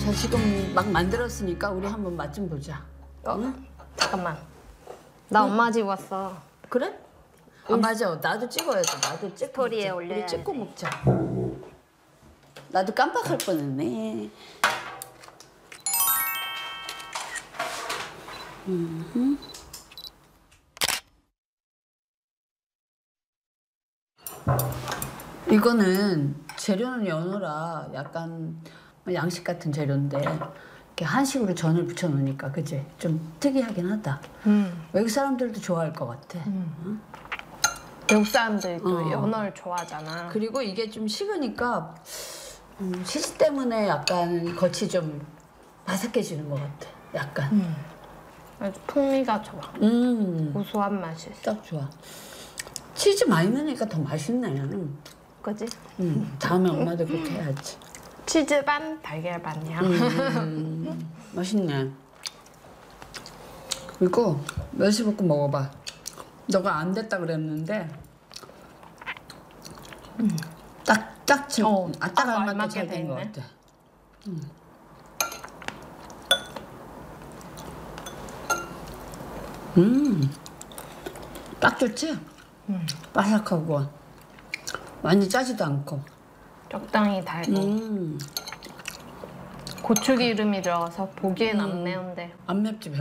자, 지금 막 만들었으니까 우리 한번 맛 좀 보자. 응? 잠깐만. 나 엄마 집 왔어. 그래? 아, 맞아. 나도 찍어야 돼. 나도 찍고 스토리에 먹자. 올려야지. 우리 찍고 먹자. 나도 깜빡할 뻔했네. 이거는 재료는 연어라 약간 양식 같은 재료인데 이렇게 한식으로 전을 부쳐 놓으니까 그치? 좀 특이하긴 하다. 외국 사람들도 좋아할 것 같아. 외국 사람들도 어. 연어를 좋아하잖아. 그리고 이게 좀 식으니까 시시 때문에 약간 겉이 좀 바삭해지는 것 같아. 약간. 아주 풍미가 좋아. 고소한 맛이 있어. 딱 좋아. 치즈 많이 넣으니까 더 맛있네. 그지? 다음에 엄마도 그렇게 해야지. 치즈 반, 달걀 반이야. 맛있네. 그리고 멸치볶음 먹어봐. 너가 안 됐다 그랬는데 딱 지금 딱 알맞게 잘 된 것 같아. 딱 좋지? 바삭하고 완전 짜지도 않고. 적당히 달고 고추기름이 들어가서 보기엔 안 매운데 안 맵지 별로.